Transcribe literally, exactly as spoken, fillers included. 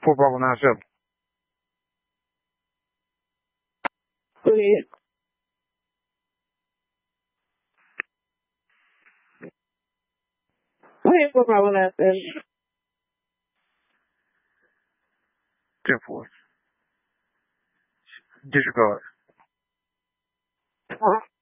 four Bravo nine seven. Go ahead. Go ahead, four Bravo nine seven. ten four. Disregard. Uh-huh.